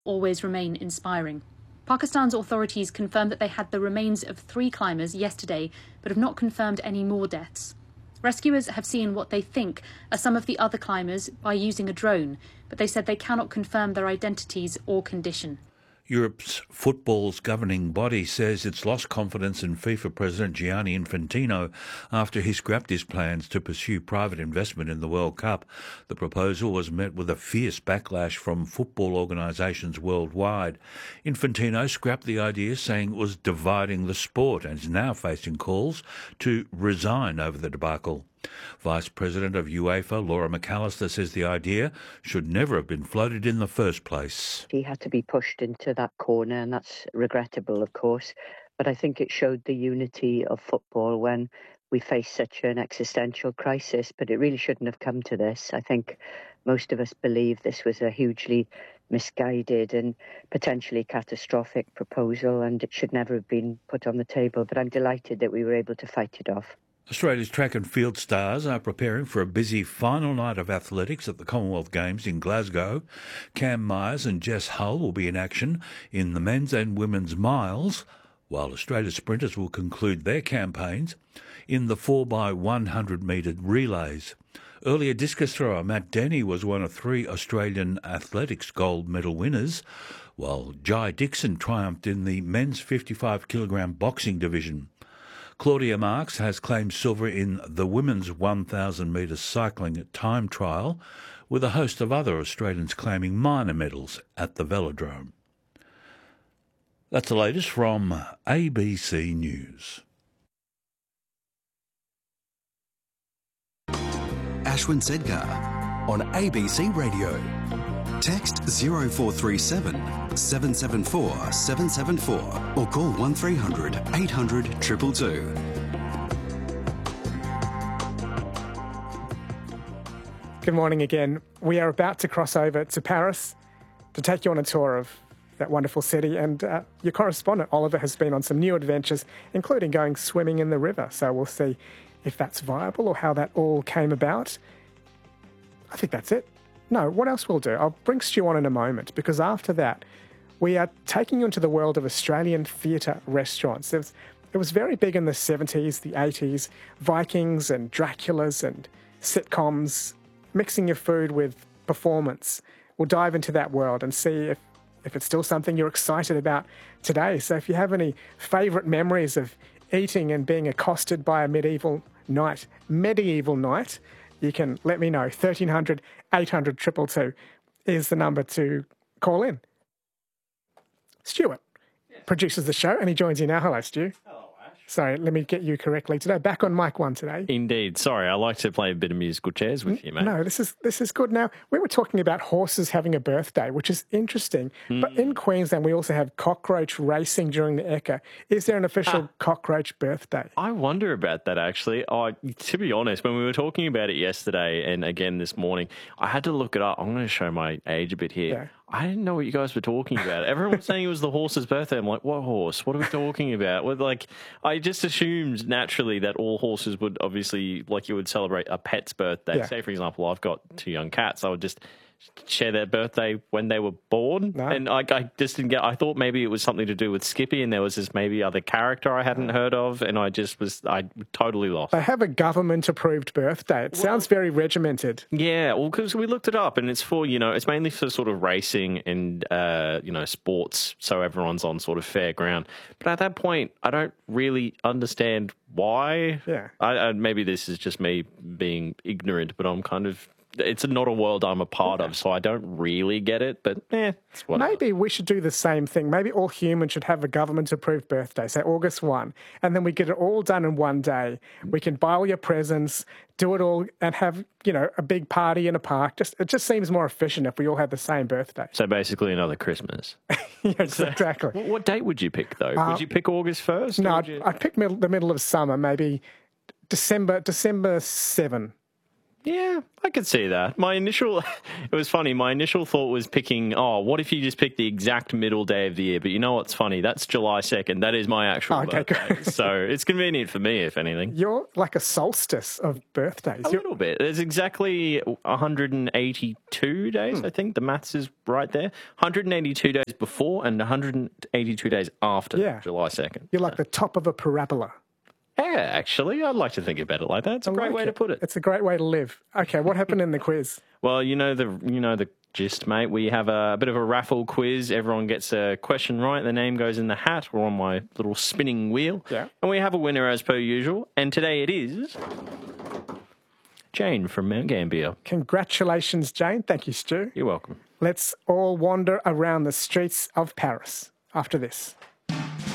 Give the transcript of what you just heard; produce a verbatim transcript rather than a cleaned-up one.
always remain inspiring. Pakistan's authorities confirmed that they had the remains of three climbers yesterday, but have not confirmed any more deaths. Rescuers have seen what they think are some of the other climbers by using a drone, but they said they cannot confirm their identities or condition. Europe's football's governing body says it's lost confidence in FIFA President Gianni Infantino after he scrapped his plans to pursue private investment in the World Cup. The proposal was met with a fierce backlash from football organisations worldwide. Infantino scrapped the idea, saying it was dividing the sport, and is now facing calls to resign over the debacle. Vice President of UEFA, Laura McAllister, says the idea should never have been floated in the first place. He had to be pushed into that corner, and that's regrettable, of course. But I think it showed the unity of football when we faced such an existential crisis. But it really shouldn't have come to this. I think most of us believe this was a hugely misguided and potentially catastrophic proposal, and it should never have been put on the table. But I'm delighted that we were able to fight it off. Australia's track and field stars are preparing for a busy final night of athletics at the Commonwealth Games in Glasgow. Cam Myers and Jess Hull will be in action in the men's and women's miles, while Australia's sprinters will conclude their campaigns in the four by one hundred metre relays. Earlier discus thrower Matt Denny was one of three Australian athletics gold medal winners, while Jai Dixon triumphed in the men's fifty-five kilogram boxing division. Claudia Marks has claimed silver in the women's one thousand metre cycling time trial, with a host of other Australians claiming minor medals at the velodrome. That's the latest from A B C News. Ashwin Sedgar on A B C Radio. Text zero four three seven, seven seven four, seven seven four or call one three hundred, eight hundred, two two two. Good morning again. We are about to cross over to Paris to take you on a tour of that wonderful city, and uh, your correspondent Oliver has been on some new adventures, including going swimming in the river. So we'll see if that's viable or how that all came about. I think that's it. No, what else we'll do? I'll bring Stu on in a moment, because after that, we are taking you into the world of Australian theatre restaurants. It was, it was very big in the seventies, the eighties, Vikings and Draculas and sitcoms, mixing your food with performance. We'll dive into that world and see if, if it's still something you're excited about today. So if you have any favourite memories of eating and being accosted by a medieval knight, medieval knight, you can let me know. thirteen hundred, eight hundred, two two two is the number to call in. Stuart yes. produces the show, and he joins you now. Hello, Stu. Hello, Ash. Sorry, let me get you correctly today. Back on mic one today. Indeed. Sorry, I like to play a bit of musical chairs with you, mate. No, this is this is good. Now, we were talking about horses having a birthday, which is interesting. Mm. But in Queensland, we also have cockroach racing during the Ekka. Is there an official ah. cockroach birthday? I wonder about that, actually. Oh, to be honest, when we were talking about it yesterday and again this morning, I had to look it up. I'm going to show my age a bit here. Yeah. I didn't know what you guys were talking about. Everyone was saying it was the horse's birthday. I'm like, what horse? What are we talking about? Well, like, I just assumed naturally that all horses would obviously, like you would celebrate a pet's birthday. Yeah. Say, for example, I've got two young cats. I would just share their birthday when they were born. No. And I, I just didn't get, I thought maybe it was something to do with Skippy, and there was this maybe other character I hadn't heard of, and I just was, I totally lost. They have a government-approved birthday. It well, sounds very regimented. Yeah, well, because we looked it up, and it's for, you know, it's mainly for sort of racing and, uh, you know, sports, so everyone's on sort of fair ground. But at that point, I don't really understand why. Yeah. I, I, maybe this is just me being ignorant, but I'm kind of, it's not a world I'm a part of, so I don't really get it, but eh, it's whatever. Maybe we should do the same thing. Maybe all humans should have a government-approved birthday, say August first, and then we get it all done in one day. We can buy all your presents, do it all, and have, you know, a big party in a park. Just It just seems more efficient if we all had the same birthday. So basically another Christmas. Yes, so, exactly. What date would you pick, though? Uh, would you pick August first? No, I'd, you... I'd pick middle, the middle of summer, maybe December, December seventh. Yeah, I could see that. My initial, it was funny, my initial thought was picking, oh, what if you just pick the exact middle day of the year? But you know what's funny? That's July second. That is my actual Oh, okay, birthday. good. So it's convenient for me, if anything. You're like a solstice of birthdays. A You're- little bit. There's exactly one hundred eighty-two days, Hmm. I think. The maths is right there. one hundred eighty-two days before and one hundred eighty-two days after Yeah. July second. You're like the top of a parabola. Yeah, actually, I'd like to think about it like that. It's a I great like way to put it. It's a great way to live. Okay, what happened in the quiz? Well, you know the you know the gist, mate. We have a, bit of a raffle quiz. Everyone gets a question right. The name goes in the hat or on my little spinning wheel. Yeah. And we have a winner as per usual. And today it is Jane from Mount Gambier. Congratulations, Jane. Thank you, Stu. You're welcome. Let's all wander around the streets of Paris after this.